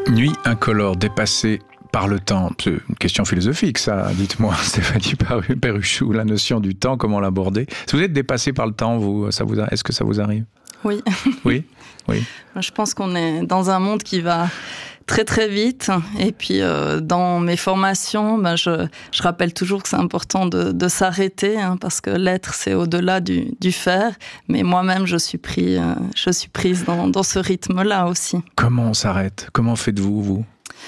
Nuit incolore, dépassée par le temps. C'est une question philosophique, ça. Dites-moi, Stéphanie Perruchou, la notion du temps, comment l'aborder? Si vous êtes dépassé par le temps, est-ce que ça vous arrive? Oui. Oui. Je pense qu'on est dans un monde qui va très très vite. Et puis dans mes formations, je rappelle toujours que c'est important de s'arrêter, parce que l'être, c'est au-delà du faire. Mais moi-même, je suis prise dans ce rythme-là aussi. Comment on s'arrête? Comment faites-vous, vous?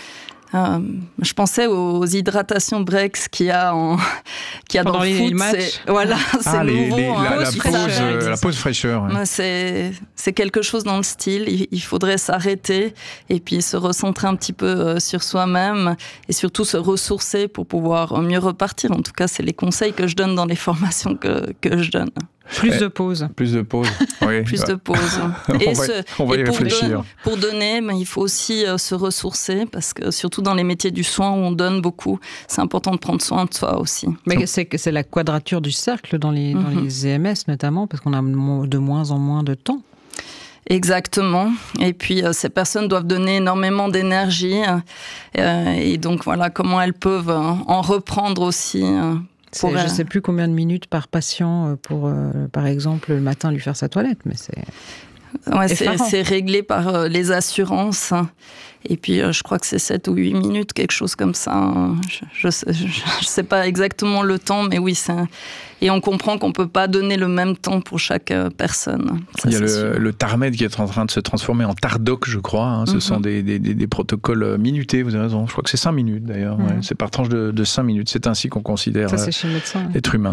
Je pensais aux hydratations breaks qu'il y a dans le foot. C'est nouveau. La pause fraîcheur. Ouais. C'est quelque chose dans le style. Il faudrait s'arrêter et puis se recentrer un petit peu sur soi-même et surtout se ressourcer pour pouvoir mieux repartir. En tout cas, c'est les conseils que je donne dans les formations que je donne. Plus de pause. Oui. Plus de pause. On va y réfléchir. Pour donner, il faut aussi se ressourcer, parce que surtout dans les métiers du soin où on donne beaucoup, c'est important de prendre soin de soi aussi. Mais c'est la quadrature du cercle dans les EMS notamment, parce qu'on a de moins en moins de temps. Exactement. Et puis, ces personnes doivent donner énormément d'énergie. Et donc, voilà comment elles peuvent en reprendre aussi. Je ne sais plus combien de minutes par patient pour, par exemple, le matin lui faire sa toilette, mais c'est... Ouais, c'est réglé par les assurances. Et puis, je crois que c'est 7 ou 8 minutes, quelque chose comme ça. Je sais pas exactement le temps, mais oui, et on comprend qu'on peut pas donner le même temps pour chaque personne. Ça, il y a le TARMED qui est en train de se transformer en TARDOC, je crois. Ce sont des protocoles minutés, vous avez raison. Je crois que c'est 5 minutes, d'ailleurs. Ouais. C'est par tranche de 5 minutes. C'est ainsi qu'on considère l'être humain.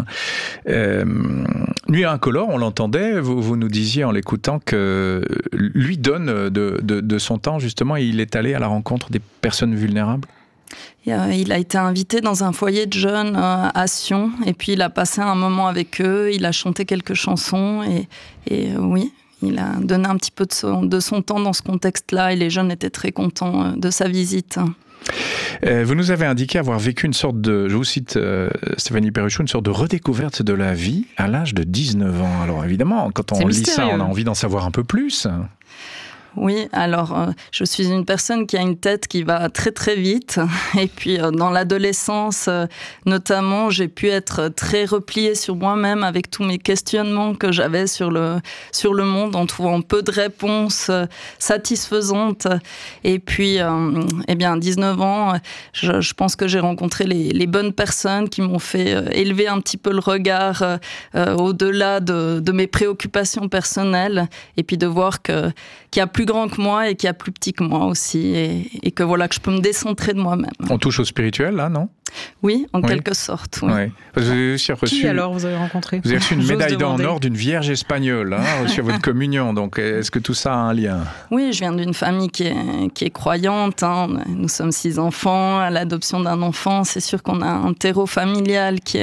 Nuit incolore, on l'entendait, vous nous disiez en l'écoutant que lui donne de son temps, justement, et il est allé à la rencontre des personnes vulnérables. Il a été invité dans un foyer de jeunes à Sion, et puis il a passé un moment avec eux, il a chanté quelques chansons, et oui, il a donné un petit peu de son temps dans ce contexte-là, et les jeunes étaient très contents de sa visite. Vous nous avez indiqué avoir vécu une sorte de, je vous cite Stéphanie Perruchou, une sorte de redécouverte de la vie à l'âge de 19 ans. Alors évidemment, quand on lit ça, on a envie d'en savoir un peu plus. Oui, alors je suis une personne qui a une tête qui va très très vite, et puis dans l'adolescence notamment, j'ai pu être très repliée sur moi-même avec tous mes questionnements que j'avais sur le monde, en trouvant peu de réponses satisfaisantes. Et puis, à 19 ans, je pense que j'ai rencontré les bonnes personnes qui m'ont fait élever un petit peu le regard au-delà de mes préoccupations personnelles, et puis de voir qu'il y a plus grand que moi et qui a plus petit que moi aussi, et que voilà, que je peux me décentrer de moi-même. On touche au spirituel là, non? Oui, en quelque sorte. Oui. Ouais. Vous avez aussi reçu, qui alors vous avez rencontré? Vous avez reçu une médaille en or d'une vierge espagnole, reçue à votre communion. Donc est-ce que tout ça a un lien? Oui, je viens d'une famille qui est croyante. Nous sommes 6 enfants. À l'adoption d'un enfant, c'est sûr qu'on a un terreau familial qui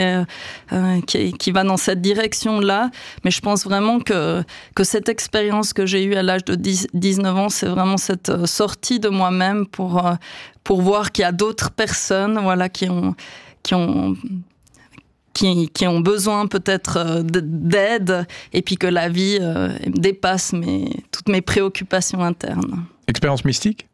va dans cette direction-là. Mais je pense vraiment que cette expérience que j'ai eue à l'âge de 19 ans, c'est vraiment cette sortie de moi-même pour voir qu'il y a d'autres personnes, voilà, qui ont besoin peut-être d'aide, et puis que la vie dépasse toutes mes préoccupations internes. Expérience mystique?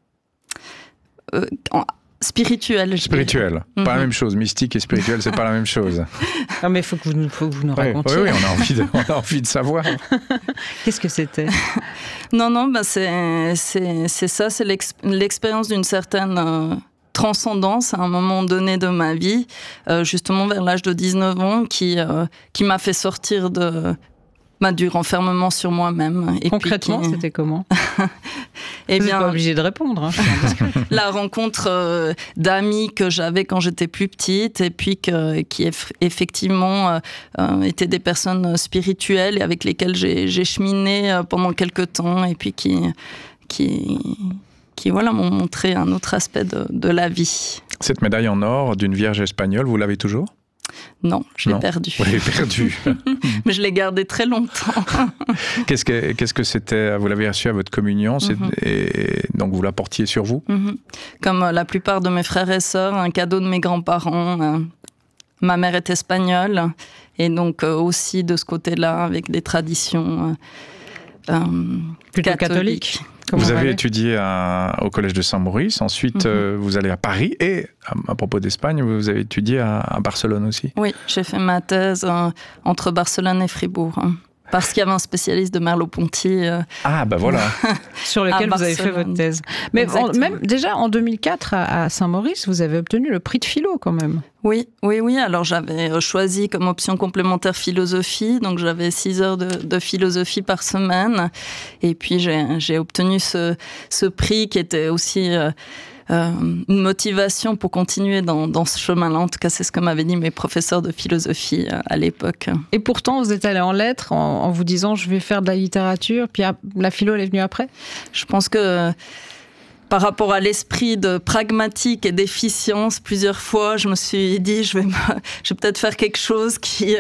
Spirituelle. Spirituelle. Pas la même chose. Mystique et spirituelle, c'est pas la même chose. Non, mais il faut que vous nous racontiez. Oui, on a envie de savoir. Qu'est-ce que c'était? Non, c'est ça, c'est l'expérience d'une certaine transcendance à un moment donné de ma vie, justement vers l'âge de 19 ans, qui m'a fait sortir du renfermement sur moi-même. Et concrètement, c'était comment? Vous n'êtes pas obligé de répondre. La rencontre d'amis que j'avais quand j'étais plus petite, et puis qui effectivement étaient des personnes spirituelles et avec lesquelles j'ai cheminé pendant quelques temps, et puis qui voilà, m'ont montré un autre aspect de la vie. Cette médaille en or d'une vierge espagnole, vous l'avez toujours? Non, je l'ai perdue. Vous l'avez perdue. Mais je l'ai gardée très longtemps. Qu'est-ce que c'était? Vous l'avez reçue à votre communion, et donc vous la portiez sur vous? Comme la plupart de mes frères et sœurs, un cadeau de mes grands-parents. Ma mère est espagnole, et donc aussi de ce côté-là, avec des traditions plutôt catholique. Vous avez étudié au Collège de Saint-Maurice, ensuite vous allez à Paris et, à propos d'Espagne, vous avez étudié à Barcelone aussi. Oui, j'ai fait ma thèse entre Barcelone et Fribourg. Parce qu'il y avait un spécialiste de Merleau-Ponty. Ah, bah voilà. Sur lequel vous avez fait votre thèse. Mais même déjà en 2004, à Saint-Maurice, vous avez obtenu le prix de philo quand même. Oui. Alors j'avais choisi comme option complémentaire philosophie, donc j'avais 6 heures de philosophie par semaine. Et puis j'ai obtenu ce prix qui était aussi... une motivation pour continuer dans ce chemin-là. En tout cas, c'est ce que m'avaient dit mes professeurs de philosophie à l'époque. Et pourtant, vous êtes allé en lettres en vous disant « je vais faire de la littérature », puis la philo, elle est venue après ? Je pense que par rapport à l'esprit de pragmatique et d'efficience, plusieurs fois, je me suis dit, je vais peut-être faire quelque chose qui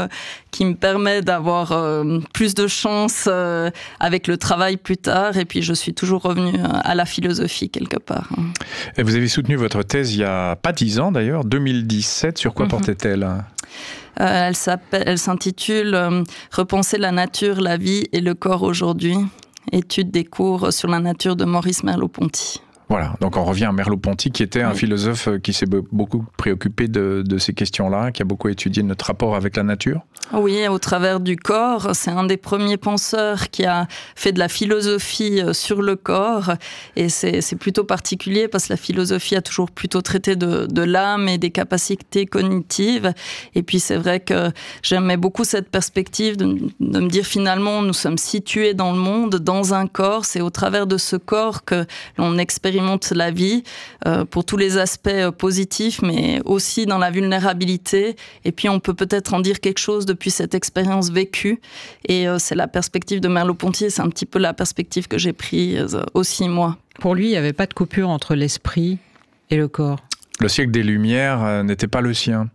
me permet d'avoir plus de chance avec le travail plus tard. Et puis, je suis toujours revenue à la philosophie quelque part. Et vous avez soutenu votre thèse il y a pas 10 ans d'ailleurs, 2017. Sur quoi portait-elle ? Elle s'intitule « Repenser la nature, la vie et le corps aujourd'hui ». Étude des cours sur la nature de Maurice Merleau-Ponty. Voilà, donc on revient à Merleau-Ponty qui était un philosophe qui s'est beaucoup préoccupé de ces questions-là, qui a beaucoup étudié notre rapport avec la nature. Oui, au travers du corps. C'est un des premiers penseurs qui a fait de la philosophie sur le corps. Et c'est plutôt particulier parce que la philosophie a toujours plutôt traité de l'âme et des capacités cognitives. Et puis c'est vrai que j'aimais beaucoup cette perspective de me dire finalement nous sommes situés dans le monde, dans un corps. C'est au travers de ce corps que l'on expérimente la vie pour tous les aspects positifs, mais aussi dans la vulnérabilité. Et puis on peut peut-être en dire quelque chose depuis cette expérience vécue. Et c'est la perspective de Merleau-Ponty, et c'est un petit peu la perspective que j'ai prise aussi moi. Pour lui, il n'y avait pas de coupure entre l'esprit et le corps. Le siècle des Lumières n'était pas le sien.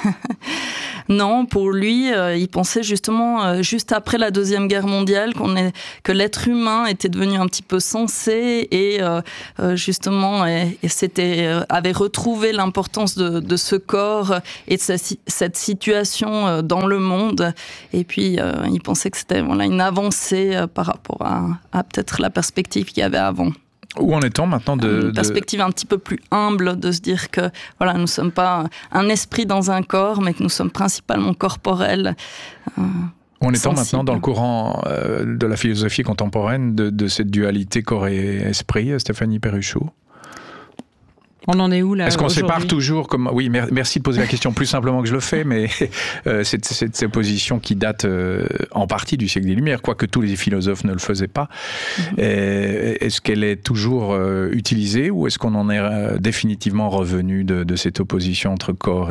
Non, pour lui, il pensait justement, juste après la Deuxième Guerre mondiale, que l'être humain était devenu un petit peu sensé et justement avait retrouvé l'importance de ce corps et de cette situation dans le monde. Et puis, il pensait que c'était une avancée par rapport à peut-être la perspective qu'il y avait avant. Où en est-on maintenant une perspective un petit peu plus humble de se dire que voilà, nous ne sommes pas un esprit dans un corps, mais que nous sommes principalement corporels. Où en est-on maintenant dans le courant de la philosophie contemporaine de cette dualité corps et esprit, Stéphanie Perruchot ? On en est où là ? Est-ce qu'on sépare toujours comme... Oui, merci de poser la question plus simplement que je le fais, mais cette opposition qui date en partie du siècle des Lumières, quoique tous les philosophes ne le faisaient pas. Est-ce qu'elle est toujours utilisée ou est-ce qu'on en est définitivement revenu de cette opposition entre corps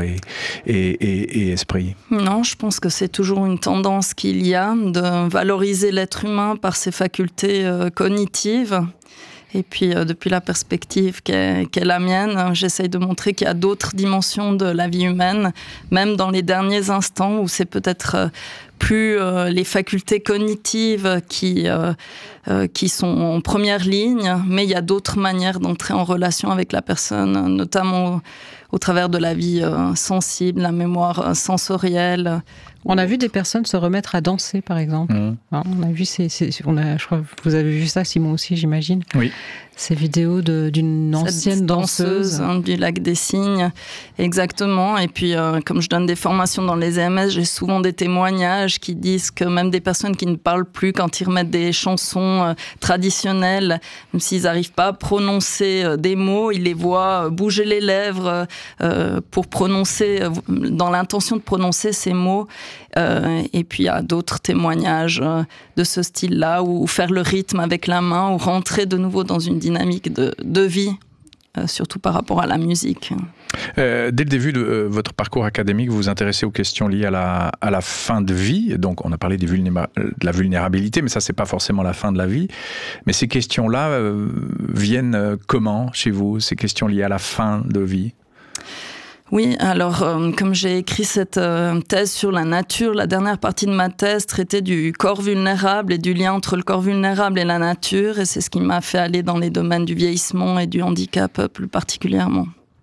et esprit ? Non, je pense que c'est toujours une tendance qu'il y a de valoriser l'être humain par ses facultés cognitives. Et puis, depuis la perspective qui est la mienne, j'essaye de montrer qu'il y a d'autres dimensions de la vie humaine, même dans les derniers instants où c'est peut-être plus les facultés cognitives qui sont en première ligne, mais il y a d'autres manières d'entrer en relation avec la personne, notamment au travers de la vie sensible, la mémoire sensorielle. On a vu des personnes se remettre à danser, par exemple. On a vu je crois que vous avez vu ça, Simon aussi, j'imagine. Oui. Ces vidéos d'une ancienne danseuse du Lac des Cygnes, exactement. Et puis, comme je donne des formations dans les EMS, j'ai souvent des témoignages qui disent que même des personnes qui ne parlent plus, quand ils remettent des chansons traditionnelles, même s'ils n'arrivent pas à prononcer des mots, ils les voient bouger les lèvres pour prononcer, dans l'intention de prononcer ces mots. Et puis, il y a d'autres témoignages de ce style-là, ou faire le rythme avec la main, ou rentrer de nouveau dans une dynamique de vie, surtout par rapport à la musique. Dès le début de votre parcours académique, vous vous intéressez aux questions liées à la fin de vie. Donc, on a parlé de la vulnérabilité, mais ça, c'est pas forcément la fin de la vie. Mais ces questions-là viennent comment chez vous, ces questions liées à la fin de vie ? Oui, alors comme j'ai écrit cette thèse sur la nature, la dernière partie de ma thèse traitait du corps vulnérable et du lien entre le corps vulnérable et la nature, et c'est ce qui m'a fait aller dans les domaines du vieillissement et du handicap plus particulièrement.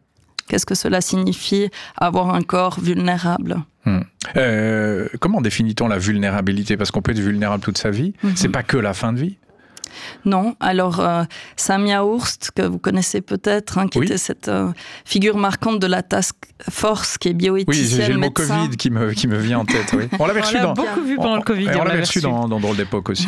Qu'est-ce que cela signifie avoir un corps vulnérable ? Comment définit-on la vulnérabilité ? Parce qu'on peut être vulnérable toute sa vie. C'est pas que la fin de vie. Non, alors Samia Ourst, que vous connaissez peut-être, qui était cette figure marquante de la task force, qui est bioéthicienne. Oui, j'ai le mot médecin. Covid qui me vient en tête. Oui. On l'avait reçu beaucoup vu pendant le Covid. On l'avait reçu dans Drôle d'époque aussi.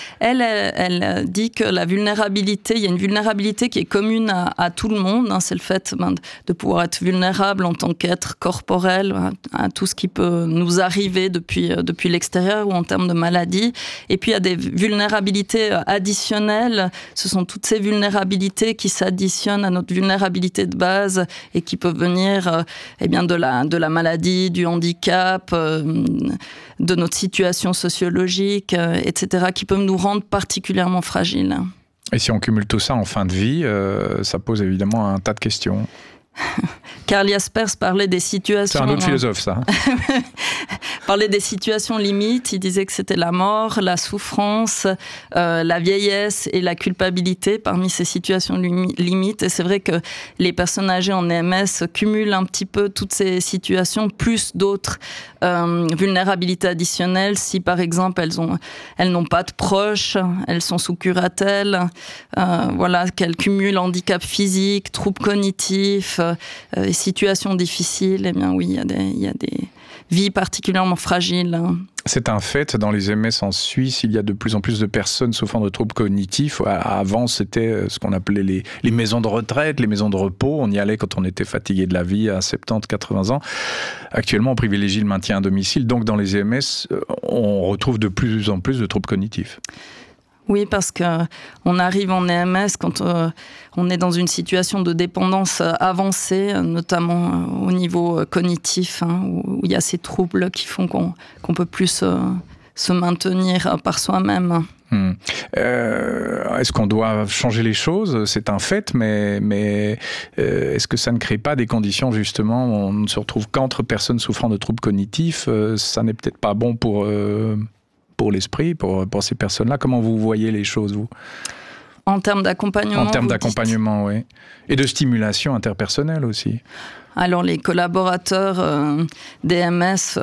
Elle dit que la vulnérabilité, il y a une vulnérabilité qui est commune à tout le monde. C'est le fait de pouvoir être vulnérable en tant qu'être corporel à tout ce qui peut nous arriver depuis l'extérieur ou en termes de maladie. Et puis il y a des vulnérabilités additionnelles. Ce sont toutes ces vulnérabilités qui s'additionnent à notre vulnérabilité de base et qui peuvent venir de la maladie, du handicap, de notre situation sociologique, etc., qui peuvent nous rendre particulièrement fragiles. Et si on cumule tout ça en fin de vie, ça pose évidemment un tas de questions. Karl Jaspers parlait des situations... C'est un autre philosophe, ça. Parlait des situations limites. Il disait que c'était la mort, la souffrance, la vieillesse et la culpabilité parmi ces situations limites. Et c'est vrai que les personnes âgées en EMS cumulent un petit peu toutes ces situations, plus d'autres vulnérabilités additionnelles. Si, par exemple, elles n'ont pas de proches, elles sont sous curatelle, qu'elles cumulent handicap physique, troubles cognitifs, situations difficiles, oui, il y a des vies particulièrement fragiles. C'est un fait, dans les MS en Suisse, il y a de plus en plus de personnes souffrant de troubles cognitifs. Avant, c'était ce qu'on appelait les maisons de retraite, les maisons de repos. On y allait quand on était fatigué de la vie à 70, 80 ans. Actuellement, on privilégie le maintien à domicile. Donc, dans les MS, on retrouve de plus en plus de troubles cognitifs. Oui, parce qu'on arrive en EMS quand on est dans une situation de dépendance avancée, notamment au niveau cognitif, où il y a ces troubles qui font qu'on peut plus se maintenir par soi-même. Est-ce qu'on doit changer les choses ? C'est un fait, mais est-ce que ça ne crée pas des conditions, justement, où on ne se retrouve qu'entre personnes souffrant de troubles cognitifs ? Ça n'est peut-être pas bon pour l'esprit, pour ces personnes-là. Comment vous voyez les choses, vous ? En termes d'accompagnement. En termes d'accompagnement, oui. Et de stimulation interpersonnelle aussi. Alors, les collaborateurs d'EMS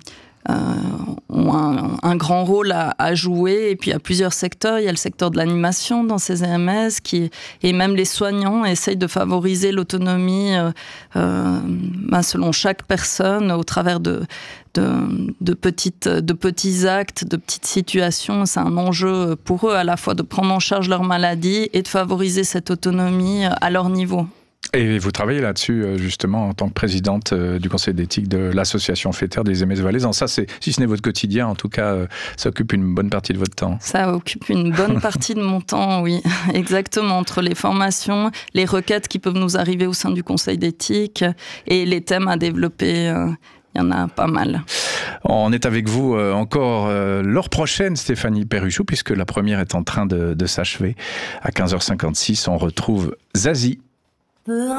ont un grand rôle à jouer. Et puis, il y a plusieurs secteurs. Il y a le secteur de l'animation dans ces EMS, et même les soignants essayent de favoriser l'autonomie selon chaque personne au travers de petits actes, de petites situations. C'est un enjeu pour eux à la fois de prendre en charge leur maladie et de favoriser cette autonomie à leur niveau. Et vous travaillez là-dessus, justement, en tant que présidente du conseil d'éthique de l'association FETER des MS valaisans. Ça, si ce n'est votre quotidien, en tout cas, ça occupe une bonne partie de votre temps. Ça occupe une bonne partie de mon temps, oui. Exactement. Entre les formations, les requêtes qui peuvent nous arriver au sein du conseil d'éthique et les thèmes à développer, il y en a pas mal. On est avec vous encore l'heure prochaine, Stéphanie Perruchou, puisque la première est en train de s'achever. À 15h56, on retrouve Zazie.